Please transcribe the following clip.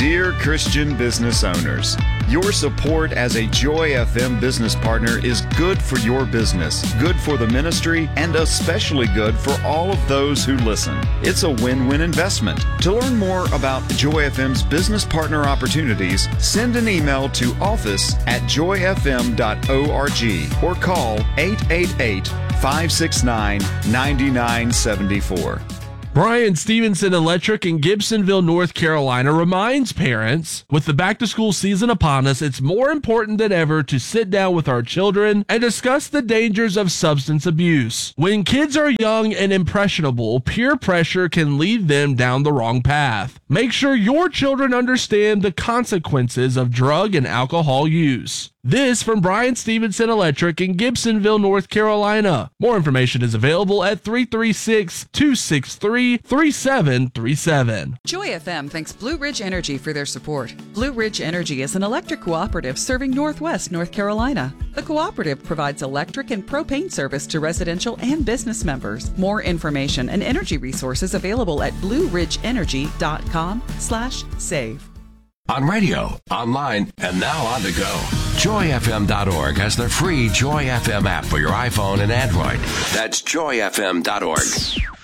Dear Christian business owners, your support as a Joy FM business partner is good for your business, good for the ministry, and especially good for all of those who listen. It's a win-win investment. To learn more about Joy FM's business partner opportunities, send an email to office@joyfm.org or call 888-569-9974. Brian Stevenson Electric in Gibsonville, North Carolina reminds parents, with the back-to-school season upon us, it's more important than ever to sit down with our children and discuss the dangers of substance abuse. When kids are young and impressionable, peer pressure can lead them down the wrong path. Make sure your children understand the consequences of drug and alcohol use. This from Brian Stevenson Electric in Gibsonville, North Carolina. More information is available at 336-263-3737. Joy FM thanks Blue Ridge Energy for their support. Blue Ridge Energy is an electric cooperative serving Northwest North Carolina. The cooperative provides electric and propane service to residential and business members. More information and energy resources available at blueridgeenergy.com/save. On radio, online, and now on the go. JoyFM.org has the free Joy FM app for your iPhone and Android. That's JoyFM.org.